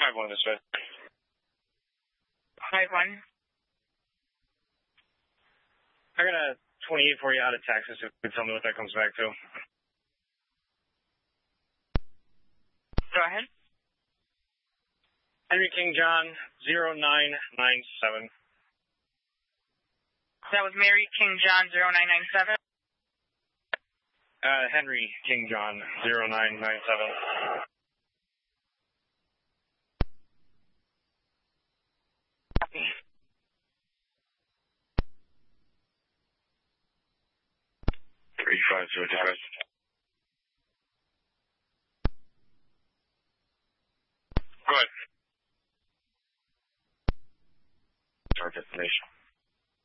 5-1 this way. 5-1. I got a 28 for you out of Texas, if you could tell me what that comes back to. Go ahead. Henry King John, 0997. That was Mary King John, 0997. Henry King John, 0997. Copy. Five zero five. Go ahead. Start destination.